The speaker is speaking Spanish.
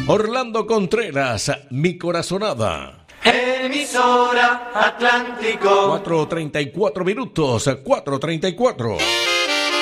Orlando Contreras, Mi Corazonada. Emisora Atlántico. 4:34 minutos, 4:34.